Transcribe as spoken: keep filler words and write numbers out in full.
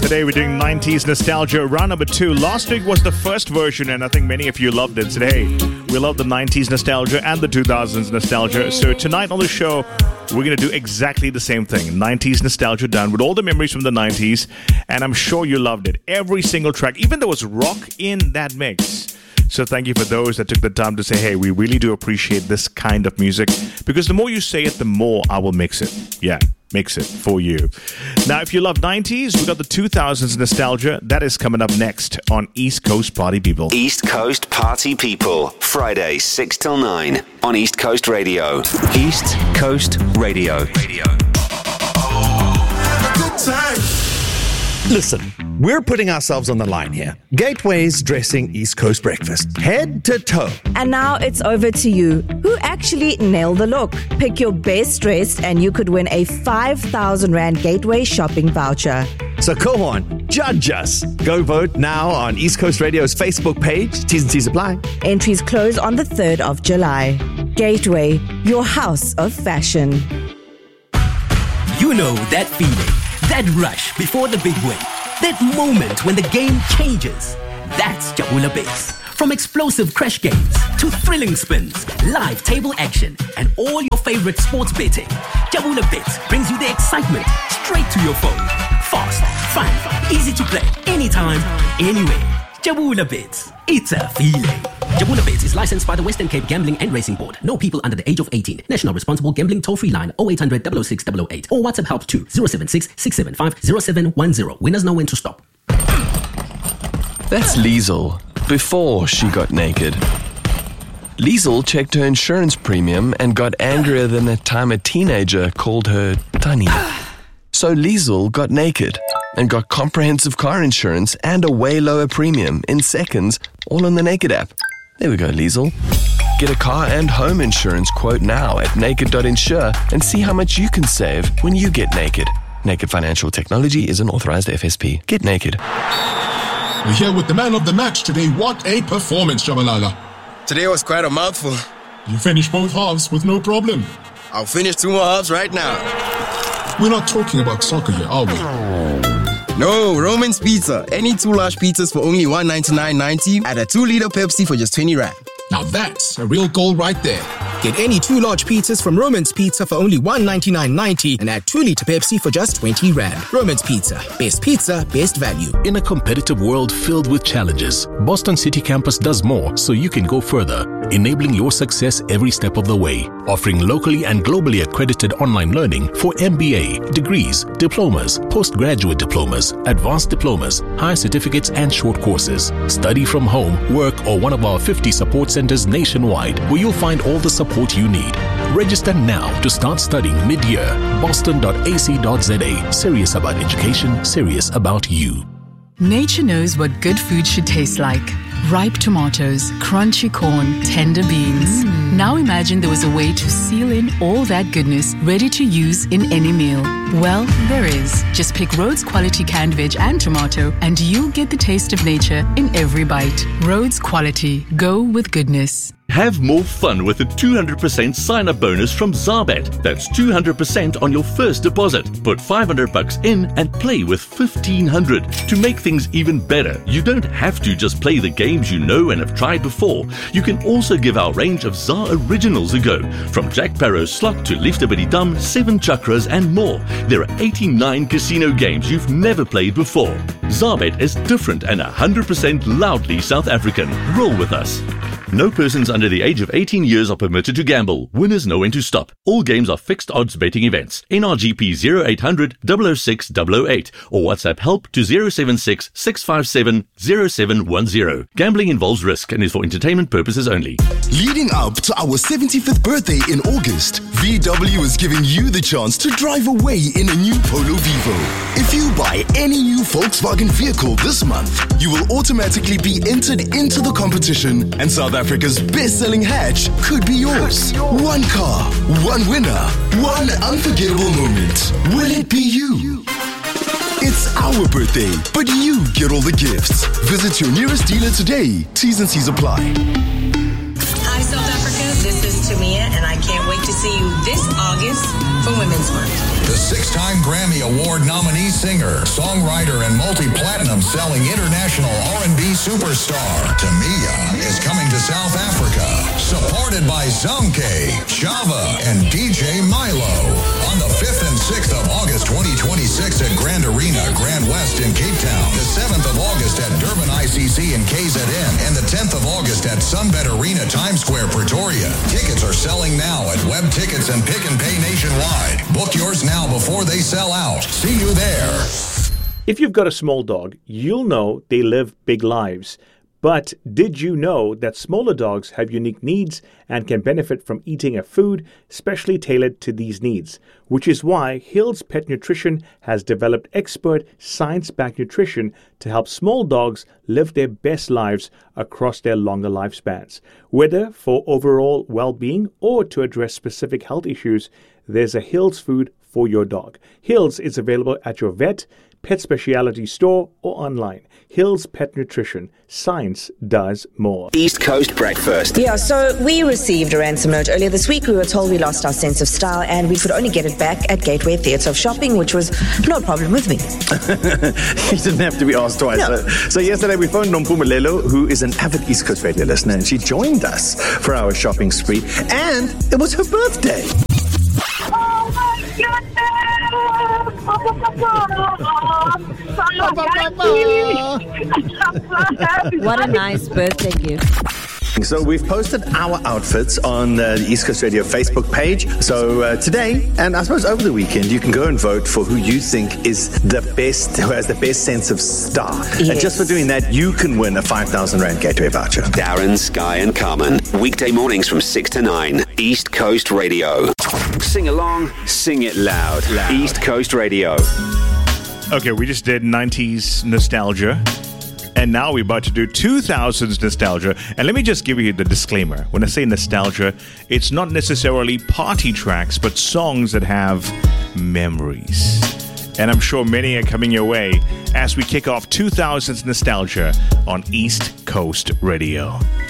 Today we're doing nineties nostalgia, round number two. Last week was the first version, and I think many of you loved it. So hey, we love the nineties nostalgia and the two thousands nostalgia. So tonight on the show, we're going to do exactly the same thing. nineties nostalgia done with all the memories from the nineties, and I'm sure you loved it. Every single track, even there was rock in that mix. So thank you for those that took the time to say, hey, we really do appreciate this kind of music, because the more you say it, the more I will mix it. Yeah, mix it for you. Now, if you love nineties, we got the two thousands nostalgia. That is coming up next on East Coast Party People. East Coast Party People, Friday, six till nine on East Coast Radio. East Coast Radio. Radio. Good time. Listen, we're putting ourselves on the line here. Gateway's dressing East Coast breakfast, head to toe. And now it's over to you. Who actually nailed the look? Pick your best dressed and you could win a five thousand rand Gateway shopping voucher. So go on, judge us. Go vote now on East Coast Radio's Facebook page. T's and C's apply. Entries close on the third of July. Gateway, your house of fashion. You know that feeling. That rush before the big win. That moment when the game changes. That's Jabula Bets. From explosive crash games to thrilling spins, live table action, and all your favorite sports betting, Jabula Bets brings you the excitement straight to your phone. Fast, fun, easy to play, anytime, anywhere. Jabula Bets. It's a feeling. Jabula Bets is licensed by the Western Cape Gambling and Racing Board. No people under the age of eighteen. National Responsible Gambling Toll-Free line oh eight hundred, double oh six, double oh eight or WhatsApp help to zero seven six, six seven five, zero seven one zero. Winners know when to stop. That's Liesl, before she got naked. Liesl checked her insurance premium and got angrier than the time a teenager called her Tani. So Liesl got naked and got comprehensive car insurance and a way lower premium in seconds, all on the Naked app. There we go, Liesl. Get a car and home insurance quote now at naked dot insure and see how much you can save when you get naked. Naked Financial Technology is an authorized F S P. Get naked. We're here with the man of the match today. What a performance, Shabalala. Today was quite a mouthful. You finished both halves with no problem. I'll finish two more halves right now. We're not talking about soccer here, are we? No, Roman's Pizza. Any two large pizzas for only one ninety-nine ninety at a two liter Pepsi for just twenty rand. Now that's a real goal right there. Get any two large pizzas from Roman's Pizza for only one ninety-nine ninety and add two liter Pepsi for just twenty rand. Roman's Pizza. Best pizza, best value. In a competitive world filled with challenges, Boston City Campus does more so you can go further, enabling your success every step of the way. Offering locally and globally accredited online learning for M B A, degrees, diplomas, postgraduate diplomas, advanced diplomas, higher certificates and short courses. Study from home, work or one of our fifty support centers nationwide where you'll find all the support you need. Register now to start studying mid-year. boston dot a c dot z a. Serious about education, serious about you. Nature knows what good food should taste like. Ripe tomatoes, crunchy corn, tender beans. Mm. Now imagine there was a way to seal in all that goodness ready to use in any meal. Well, there is. Just pick Rhodes Quality canned veg and tomato and you'll get the taste of nature in every bite. Rhodes Quality. Go with goodness. Have more fun with a two hundred percent sign-up bonus from Zarbet. That's two hundred percent on your first deposit. Put five hundred bucks in and play with fifteen hundred. To make things even better, you don't have to just play the games you know and have tried before. You can also give our range of Zar originals a go. From Jack Sparrow's Slot to Liefdebity Dam, Seven Chakras and more. There are eighty-nine casino games you've never played before. Zarbet is different and one hundred percent loudly South African. Roll with us. No persons under the age of eighteen years are permitted to gamble. Winners know when to stop. All games are fixed odds betting events. N R G P zero eight hundred, double oh six, double oh eight or WhatsApp help to zero seven six, six five seven, zero seven one zero. Gambling involves risk and is for entertainment purposes only. Leading up to our seventy-fifth birthday in August, V W is giving you the chance to drive away in a new Polo Vivo. If you buy any new Volkswagen vehicle this month, you will automatically be entered into the competition and South Africa's best-selling hatch could be yours. One car, one winner, one unforgettable moment. Will it be you? It's our birthday, but you get all the gifts. Visit your nearest dealer today. T's and C's apply. Hi, South Africa. This is Tamia, and I can't wait to see you this August for Women's Month. The six-time Grammy Award nominee singer, songwriter, and multi-platinum selling international R and B superstar Tamia is coming to South Africa, supported by Zamke, Chava, and D J Milo. On the fifth and sixth of August twenty twenty-six at Grand Arena, Grand West in Cape Town, the seventh of August at Durban I C C in K Z N, and the tenth of August at Sunbet Arena, Times Square, Pretoria. Tickets are selling now at Web Tickets and Pick and Pay nationwide. Book yours now before they sell out. See you there. If you've got a small dog, you'll know they live big lives. But did you know that smaller dogs have unique needs and can benefit from eating a food specially tailored to these needs? Which is why Hills Pet Nutrition has developed expert science-backed nutrition to help small dogs live their best lives across their longer lifespans. Whether for overall well-being or to address specific health issues, there's a Hills food for your dog. Hills is available at your vet, pet specialty store, or online. Hills Pet Nutrition. Science does more. East Coast Breakfast. Yeah, so we received a ransom note earlier this week. We were told we lost our sense of style and we could only get it back at Gateway Theatre of Shopping, which was no problem with me. You didn't have to be asked twice. No. So, so yesterday we phoned Nompumelelo, who is an avid East Coast radio listener, and she joined us for our shopping spree. And it was her birthday. Oh my goodness! What a nice birthday gift. So we've posted our outfits on uh, the East Coast Radio Facebook page. So uh, today, and I suppose over the weekend, you can go and vote for who you think is the best, who has the best sense of style. Yes. And just for doing that, you can win a five thousand Rand Gateway voucher. Darren, Sky and Carmen. Weekday mornings from six to nine. East Coast Radio. Sing along, sing it loud. loud. East Coast Radio. Okay, we just did nineties nostalgia. And now we're about to do two thousands nostalgia. And let me just give you the disclaimer. When I say nostalgia, it's not necessarily party tracks, but songs that have memories. And I'm sure many are coming your way as we kick off two thousands nostalgia on East Coast Radio.